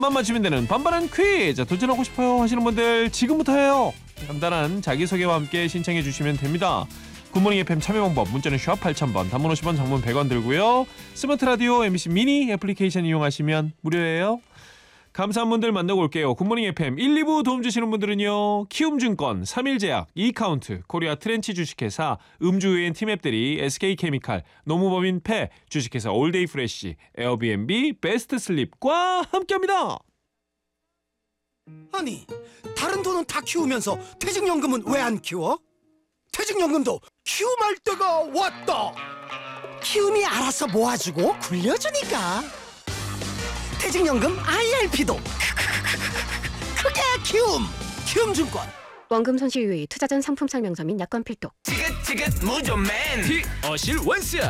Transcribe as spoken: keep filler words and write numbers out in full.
만 맞추면 되는 반반한 퀴즈 도전하고 싶어요 하시는 분들 지금부터 해요. 간단한 자기소개와 함께 신청해 주시면 됩니다. 굿모닝 에프엠 참여 방법 문자는 샵 팔천 번 단문 오십 원 장문 백 원 들고요. 스마트 라디오 엠비씨 미니 애플리케이션 이용하시면 무료예요. 감사한 분들 만나고 올게요. 굿모닝 에프엠 일, 이 부 도움 주시는 분들은요. 키움증권, 삼일제약, 이카운트, 코리아 트렌치 주식회사, 음주의엔 티맵들이, 에스케이케미칼, 노무법인 패, 주식회사 올데이 프레쉬, 에어비앤비, 베스트 슬립과 함께합니다. 아니, 다른 돈은 다 키우면서 퇴직연금은 왜 안 키워? 퇴직연금도 키움할 때가 왔다. 키움이 알아서 모아주고 굴려주니까. 퇴직연금 아이알피도 크게 키움. 키움증권. 원금 손실 유의, 투자 전 상품 설명서 및 약관 필독. 지긋지긋 무좀맨 티 어실 원스